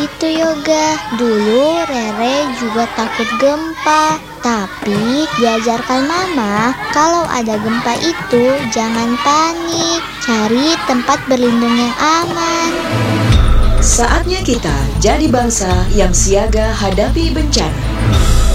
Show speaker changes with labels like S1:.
S1: gitu, Yoga. Dulu Rere juga takut gempa, tapi diajarkan Mama kalau ada gempa itu jangan panik, cari tempat berlindung yang aman.
S2: Saatnya kita jadi bangsa yang siaga hadapi bencana.